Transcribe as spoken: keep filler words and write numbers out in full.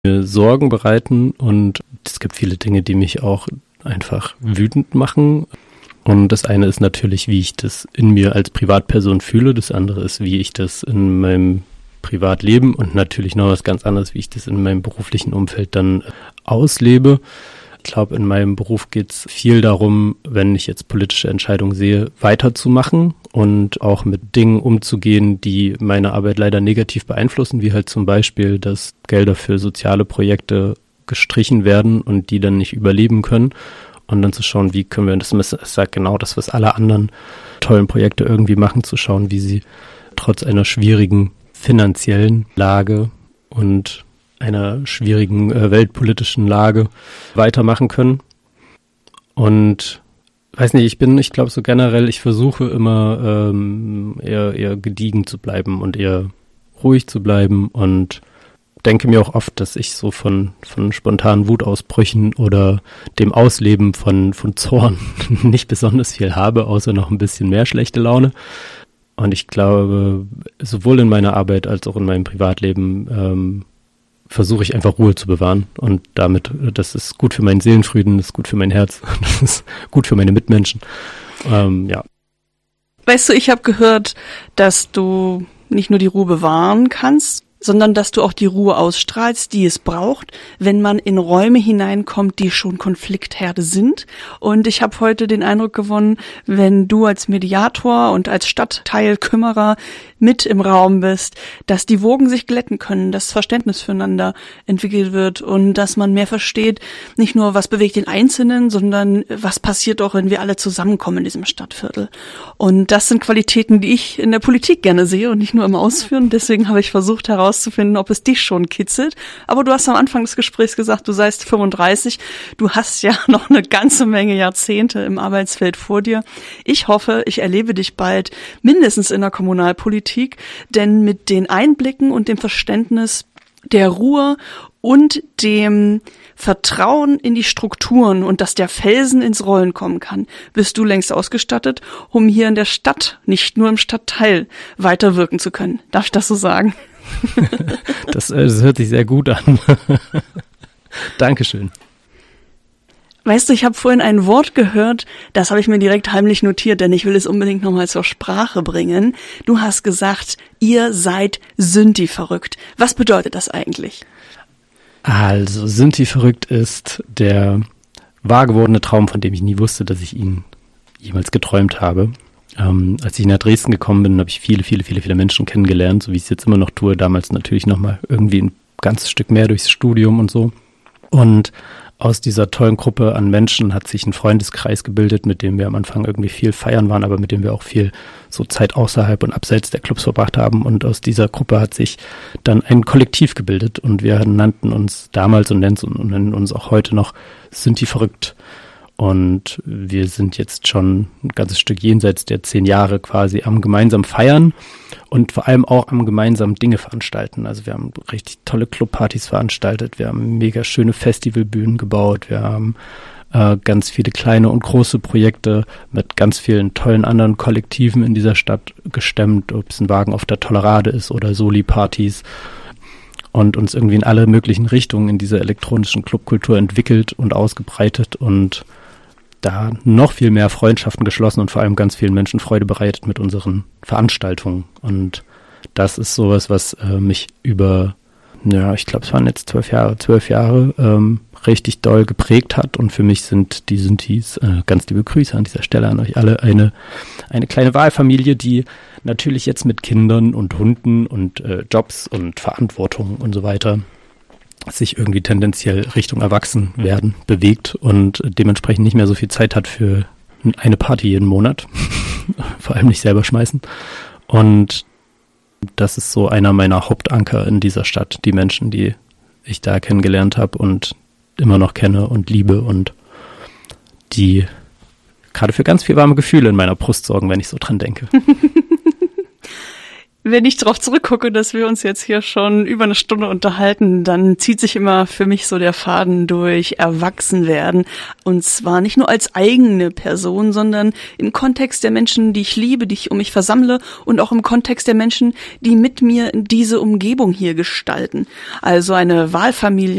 mir Sorgen bereiten, und es gibt viele Dinge, die mich auch einfach wütend machen. Und das eine ist natürlich, wie ich das in mir als Privatperson fühle. Das andere ist, wie ich das in meinem Privatleben und natürlich noch was ganz anderes, wie ich das in meinem beruflichen Umfeld dann auslebe. Ich glaube, in meinem Beruf geht es viel darum, wenn ich jetzt politische Entscheidungen sehe, weiterzumachen und auch mit Dingen umzugehen, die meine Arbeit leider negativ beeinflussen, wie halt zum Beispiel, dass Gelder für soziale Projekte gestrichen werden und die dann nicht überleben können. Und dann zu schauen, wie können wir, das ist ja genau das, was alle anderen tollen Projekte irgendwie machen, zu schauen, wie sie trotz einer schwierigen finanziellen Lage und einer schwierigen äh, weltpolitischen Lage weitermachen können. Und weiß nicht, ich bin, ich glaube so generell, ich versuche immer ähm, eher, eher gediegen zu bleiben und eher ruhig zu bleiben und denke mir auch oft, dass ich so von, von spontanen Wutausbrüchen oder dem Ausleben von, von Zorn nicht besonders viel habe, außer noch ein bisschen mehr schlechte Laune. Und ich glaube, sowohl in meiner Arbeit als auch in meinem Privatleben ähm, versuche ich einfach Ruhe zu bewahren. Und damit, das ist gut für meinen Seelenfrieden, das ist gut für mein Herz, das ist gut für meine Mitmenschen. Ähm, ja. Weißt du, ich habe gehört, dass du nicht nur die Ruhe bewahren kannst, sondern dass du auch die Ruhe ausstrahlst, die es braucht, wenn man in Räume hineinkommt, die schon Konfliktherde sind. Und ich habe heute den Eindruck gewonnen, wenn du als Mediator und als Stadtteilkümmerer mit im Raum bist, dass die Wogen sich glätten können, dass Verständnis füreinander entwickelt wird und dass man mehr versteht, nicht nur was bewegt den Einzelnen, sondern was passiert auch, wenn wir alle zusammenkommen in diesem Stadtviertel. Und das sind Qualitäten, die ich in der Politik gerne sehe und nicht nur im Ausführen. Deswegen habe ich versucht herauszufinden, ob es dich schon kitzelt. Aber du hast am Anfang des Gesprächs gesagt, du seist fünfunddreißig. Du hast ja noch eine ganze Menge Jahrzehnte im Arbeitsfeld vor dir. Ich hoffe, ich erlebe dich bald mindestens in der Kommunalpolitik, denn mit den Einblicken und dem Verständnis der Ruhe und dem Vertrauen in die Strukturen und dass der Felsen ins Rollen kommen kann, bist du längst ausgestattet, um hier in der Stadt, nicht nur im Stadtteil, weiterwirken zu können. Darf ich das so sagen? Das, das hört sich sehr gut an. Dankeschön. Weißt du, ich habe vorhin ein Wort gehört, das habe ich mir direkt heimlich notiert, denn ich will es unbedingt nochmal zur Sprache bringen. Du hast gesagt, ihr seid Synthi-verrückt. Was bedeutet das eigentlich? Also, Synthi-verrückt ist der wahr gewordene Traum, von dem ich nie wusste, dass ich ihn jemals geträumt habe. Ähm, als ich nach Dresden gekommen bin, habe ich viele, viele, viele, viele Menschen kennengelernt, so wie ich es jetzt immer noch tue. Damals natürlich nochmal irgendwie ein ganzes Stück mehr durchs Studium und so. Und aus dieser tollen Gruppe an Menschen hat sich ein Freundeskreis gebildet, mit dem wir am Anfang irgendwie viel feiern waren, aber mit dem wir auch viel so Zeit außerhalb und abseits der Clubs verbracht haben. Und aus dieser Gruppe hat sich dann ein Kollektiv gebildet und wir nannten uns damals und nennen uns auch heute noch Synthi-verrückt. Und wir sind jetzt schon ein ganzes Stück jenseits der zehn Jahre quasi am gemeinsam feiern und vor allem auch am gemeinsam Dinge veranstalten. Also wir haben richtig tolle Clubpartys veranstaltet, wir haben mega schöne Festivalbühnen gebaut, wir haben äh, ganz viele kleine und große Projekte mit ganz vielen tollen anderen Kollektiven in dieser Stadt gestemmt, ob es ein Wagen auf der Tollerade ist oder Soli-Partys. Und uns irgendwie in alle möglichen Richtungen in dieser elektronischen Clubkultur entwickelt und ausgebreitet und da noch viel mehr Freundschaften geschlossen und vor allem ganz vielen Menschen Freude bereitet mit unseren Veranstaltungen. Und das ist sowas, was äh, mich über, ja, ich glaube, es waren jetzt zwölf Jahre, zwölf Jahre ähm, richtig doll geprägt hat. Und für mich sind die Synthis, äh, ganz liebe Grüße an dieser Stelle an euch alle, eine, eine kleine Wahlfamilie, die natürlich jetzt mit Kindern und Hunden und äh, Jobs und Verantwortung und so weiter sich irgendwie tendenziell Richtung Erwachsenwerden bewegt und dementsprechend nicht mehr so viel Zeit hat für eine Party jeden Monat. Vor allem nicht selber schmeißen. Und das ist so einer meiner Hauptanker in dieser Stadt. Die Menschen, die ich da kennengelernt habe und immer noch kenne und liebe und die gerade für ganz viel warme Gefühle in meiner Brust sorgen, wenn ich so dran denke. Wenn ich darauf zurückgucke, dass wir uns jetzt hier schon über eine Stunde unterhalten, dann zieht sich immer für mich so der Faden durch Erwachsenwerden. Und zwar nicht nur als eigene Person, sondern im Kontext der Menschen, die ich liebe, die ich um mich versammle und auch im Kontext der Menschen, die mit mir diese Umgebung hier gestalten. Also eine Wahlfamilie